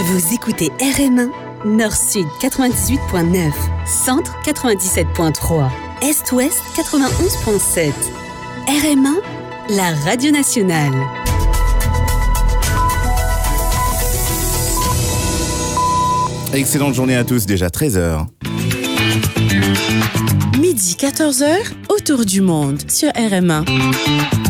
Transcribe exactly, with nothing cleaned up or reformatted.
Vous écoutez R M un, Nord-Sud quatre-vingt-dix-huit point neuf, Centre quatre-vingt-dix-sept point trois, Est-Ouest quatre-vingt-onze point sept. R M un, la radio nationale. Excellente journée à tous, déjà treize heures. Midi quatorze heures, autour du monde sur R M un.